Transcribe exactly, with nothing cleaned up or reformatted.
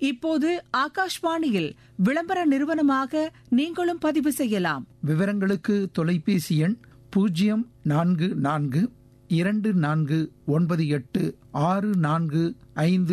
இப்போது ஆகாஷ்வாணியில் விளம்பர நிறுவனமாக நீங்களும் பதிவு செய்யலாம். விவரங்களுக்கு தொலைபேசி எண் பூஜ்ஜியம் நான்கு நான்கு இரண்டு நான்கு ஒன்பது எட்டு ஆறு நான்கு ஐந்து